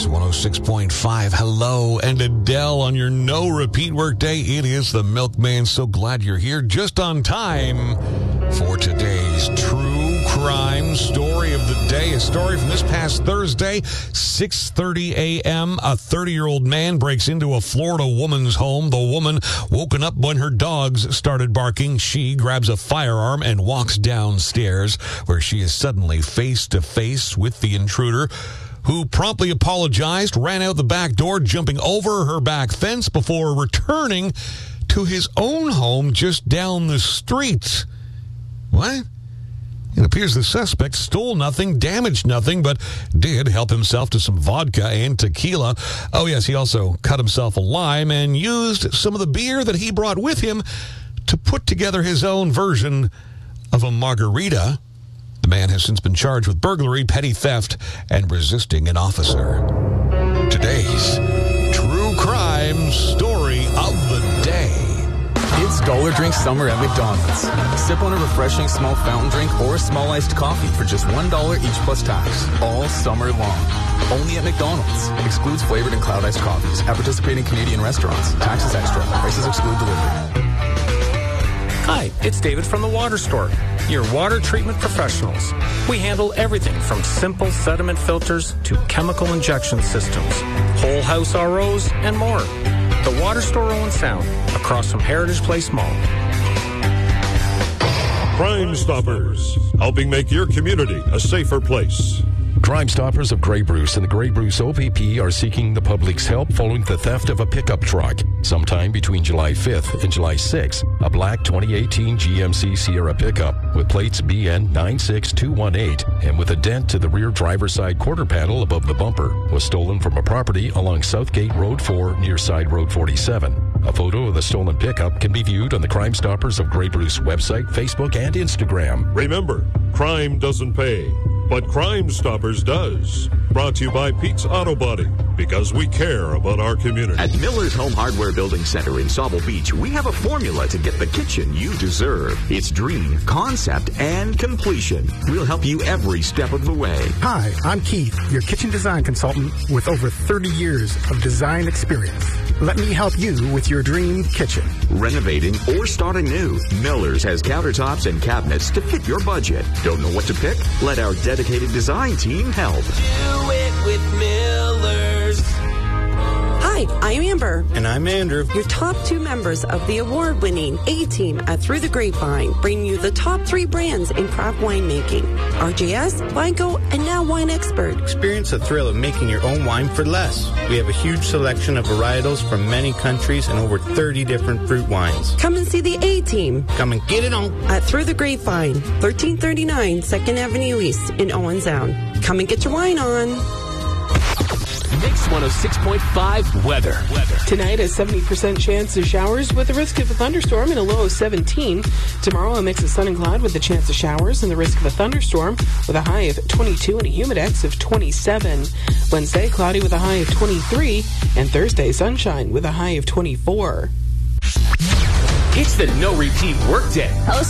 Mix 106.5. Hello, and Adele on your no-repeat workday. It is the Milkman. So glad you're here just on time for today's true crime story of the day. A story from this past Thursday, 6:30 a.m. A 30-year-old man breaks into a Florida woman's home. The woman woken up when her dogs started barking. She grabs a firearm and walks downstairs, where she is suddenly face to face with the intruder, who promptly apologized, ran out the back door, jumping over her back fence before returning to his own home just down the street. What? It appears the suspect stole nothing, damaged nothing, but did help himself to some vodka and tequila. Oh, yes, he also cut himself a lime and used some of the beer that he brought with him to put together his own version of a margarita. The man has since been charged with burglary, petty theft, and resisting an officer. Today's true crime story of the day. It's Dollar Drink Summer at McDonald's. Sip on a refreshing small fountain drink or a small iced coffee for just $1 each plus tax, all summer long. Only at McDonald's. Excludes flavored and cloud iced coffees at participating Canadian restaurants. Taxes extra. Prices exclude delivery. Hi, it's David from the Water Store, your water treatment professionals. We handle everything from simple sediment filters to chemical injection systems, whole house ROs, and more. The Water Store, Owen Sound, across from Heritage Place Mall. Crime Stoppers, helping make your community a safer place. Crime Stoppers of Grey Bruce and the Grey Bruce OPP are seeking the public's help following the theft of a pickup truck. Sometime between July 5th and July 6th, a black 2018 GMC Sierra pickup with plates BN 96218 and with a dent to the rear driver's side quarter panel above the bumper was stolen from a property along Southgate Road 4 near Side Road 47. A photo of the stolen pickup can be viewed on the Crime Stoppers of Grey Bruce website, Facebook, and Instagram. Remember, crime doesn't pay, but Crime Stoppers does. Brought to you by Pete's Auto Body, because we care about our community. At Miller's Home Hardware Building Center in Sauble Beach, we have a formula to get the kitchen you deserve. It's dream, concept, and completion. We'll help you every step of the way. Hi, I'm Keith, your kitchen design consultant with over 30 years of design experience. Let me help you with your dream kitchen. Renovating or starting new, Miller's has countertops and cabinets to fit your budget. Don't know what to pick? Let our dedicated design team help. Do it with Miller's. Hi, I'm Amber. And I'm Andrew. Your top two members of the award-winning A-Team at Through the Grapevine, bringing you the top 3 brands in craft winemaking. RJS, Vineco, and now Wine Expert. Experience the thrill of making your own wine for less. We have a huge selection of varietals from many countries and over 30 different fruit wines. Come and see the A-Team. Come and get it on. At Through the Grapevine, 1339 2nd Avenue East in Owen Sound. Come and get your wine on. Mix 106.5 weather. Tonight, a 70% chance of showers with the risk of a thunderstorm and a low of 17. Tomorrow, a mix of sun and cloud with the chance of showers and the risk of a thunderstorm with a high of 22 and a humidex of 27. Wednesday, cloudy with a high of 23. And Thursday, sunshine with a high of 24. It's the no repeat workday.